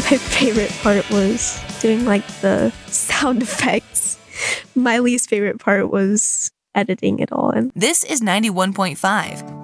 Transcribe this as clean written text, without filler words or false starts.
My favorite part was doing like the sound effects. My least favorite part was editing it all in. This is 91.5.